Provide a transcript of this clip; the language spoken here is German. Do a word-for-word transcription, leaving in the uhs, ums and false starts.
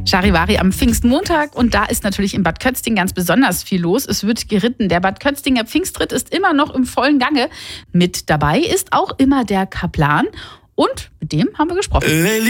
Charivari am Pfingstmontag und da ist natürlich in Bad Kötzting ganz besonders viel los. Es wird geritten. Der Bad Kötztinger Pfingstritt ist immer noch im vollen Gange. Mit dabei ist auch immer der Kaplan und mit dem haben wir gesprochen.